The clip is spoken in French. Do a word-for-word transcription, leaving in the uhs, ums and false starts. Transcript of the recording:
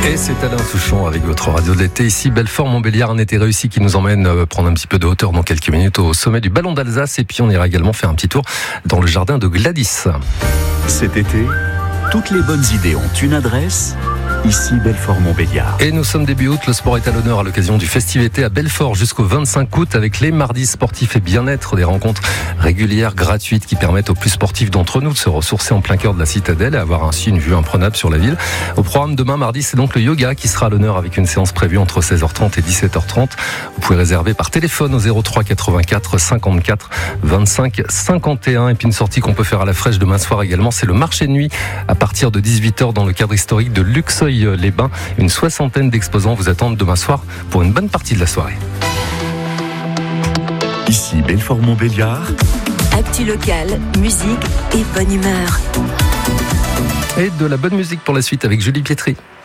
Et c'est Alain Souchon avec votre radio de l'été. Ici, Belfort-Montbéliard, un été réussi qui nous emmène prendre un petit peu de hauteur dans quelques minutes au sommet du Ballon d'Alsace. Et puis on ira également faire un petit tour dans le jardin de Gladys. Cet été, toutes les bonnes idées ont une adresse. Ici, Belfort-Montbéliard. Et nous sommes début août, le sport est à l'honneur à l'occasion du Festivété à Belfort jusqu'au vingt-cinq août avec les mardis sportifs et bien-être, des rencontres régulières, gratuites qui permettent aux plus sportifs d'entre nous de se ressourcer en plein cœur de la citadelle et avoir ainsi une vue imprenable sur la ville. Au programme demain mardi, c'est donc le yoga qui sera à l'honneur avec une séance prévue entre seize heures trente et dix-sept heures trente. Vous pouvez réserver par téléphone au zéro trois quatre-vingt-quatre cinquante-quatre vingt-cinq cinquante et un. Et puis une sortie qu'on peut faire à la fraîche demain soir également, c'est le marché de nuit à partir de dix-huit heures dans le cadre historique de Luxeuil les Bains. Une soixantaine d'exposants vous attendent demain soir pour une bonne partie de la soirée. Ici Belfort-Montbéliard. Actu locale, musique et bonne humeur. Et de la bonne musique pour la suite avec Julie Pietri.